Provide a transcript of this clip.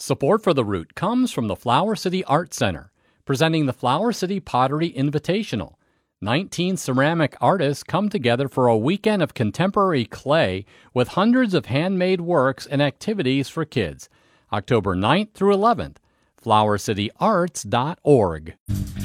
Support for the route comes from the Flower City Art Center, presenting the Flower City Pottery Invitational. 19 ceramic artists come together for a weekend of contemporary clay with hundreds of handmade works and activities for kids. October 9th through 11th. flowercityarts.org.